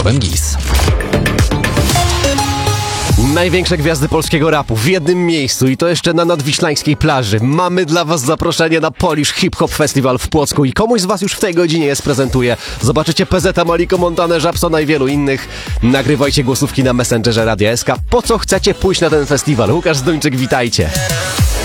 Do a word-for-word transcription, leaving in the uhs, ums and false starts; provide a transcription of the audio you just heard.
radiowym G I S. Największe gwiazdy polskiego rapu w jednym miejscu i to jeszcze na nadwiślańskiej plaży. Mamy dla was zaproszenie na Polish Hip Hop Festival w Płocku i komuś z was już w tej godzinie je sprezentuje. Zobaczycie P Z, Maliko, Montanę, Żabsona i wielu innych. Nagrywajcie głosówki na Messengerze Radia S K. Po co chcecie pójść na ten festiwal? Łukasz Zduńczyk, witajcie.